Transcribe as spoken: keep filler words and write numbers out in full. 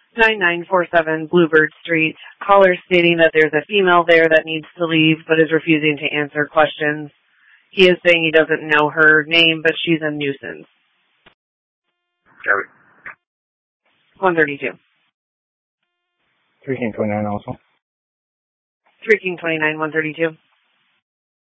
nine nine four seven Bluebird Street. Caller stating that there's a female there that needs to leave but is refusing to answer questions. He is saying he doesn't know her name, but she's a nuisance. Got it. one thirty-two. three King twenty-nine also. three King twenty-nine, one thirty-two.